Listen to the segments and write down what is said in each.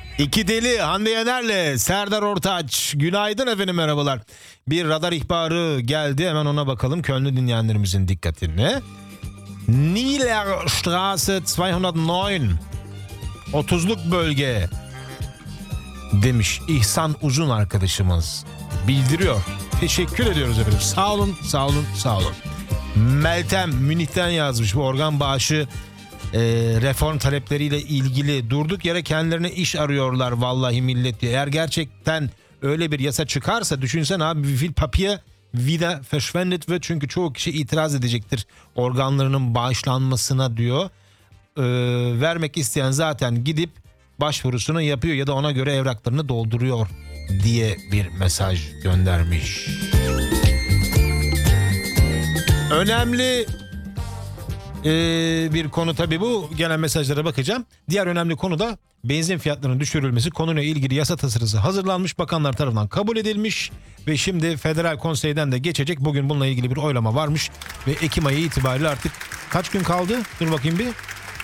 İki deli Hande Yener'le Serdar Ortaç. Günaydın efendim, merhabalar. Bir radar ihbarı geldi, hemen ona bakalım. Köln'ü dinleyenlerimizin dikkatine. Niederstraße 209 30'luk bölge demiş İhsan Uzun arkadaşımız. Bildiriyor. Teşekkür ediyoruz efendim. Sağ olun, sağ olun, sağ olun. Meltem Münih'ten yazmış. Bu organ bağışı reform talepleriyle ilgili durduk yere kendilerine iş arıyorlar vallahi millet diye. Eğer gerçekten öyle bir yasa çıkarsa düşünsen abi, will Papier wieder verschwendet wird, çünkü çoğu kişi itiraz edecektir organlarının bağışlanmasına diyor. Vermek isteyen zaten gidip başvurusunu yapıyor ya da ona göre evraklarını dolduruyor diye bir mesaj göndermiş. Önemli bir konu tabii bu. Gelen mesajlara bakacağım. Diğer önemli konu da benzin fiyatlarının düşürülmesi. Konuyla ilgili yasa tasarısı hazırlanmış. Bakanlar tarafından kabul edilmiş. Ve şimdi Federal Konsey'den de geçecek. Bugün bununla ilgili bir oylama varmış. Ve Ekim ayı itibariyle artık kaç gün kaldı? Dur bakayım bir.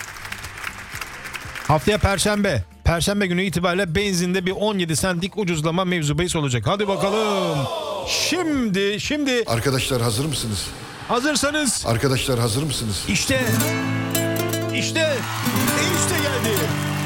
Haftaya Perşembe. Perşembe günü itibariyle benzinde bir 17 centlik ucuzlama mevzu bahis olacak. Hadi bakalım. Şimdi. Arkadaşlar hazır mısınız? Hazırsanız. Arkadaşlar hazır mısınız? İşte geldi.